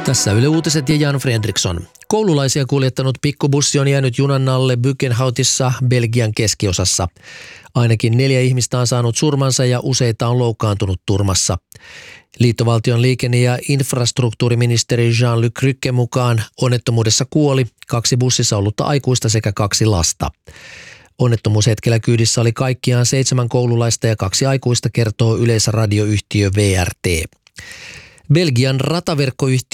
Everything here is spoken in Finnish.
Tässä Yle Uutiset ja Jan Fredriksson. Koululaisia kuljettanut pikkubussi on jäänyt junan alle Bückenhoutissa Belgian keskiosassa. Ainakin 4 ihmistä on saanut surmansa ja useita on loukkaantunut turmassa. Liittovaltion liikenne- ja infrastruktuuriministeri Jean-Luc Rycke mukaan onnettomuudessa kuoli 2 bussissa ollutta aikuista sekä 2 lasta. Onnettomuushetkellä kyydissä oli kaikkiaan 7 koululaista ja 2 aikuista, kertoo yleisradioyhtiö VRT. Belgian rataverkkoyhtiö